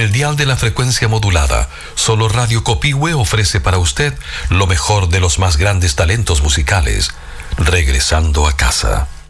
el dial de la frecuencia modulada, solo Radio Copihue ofrece para usted lo mejor de los más grandes talentos musicales, regresando a casa.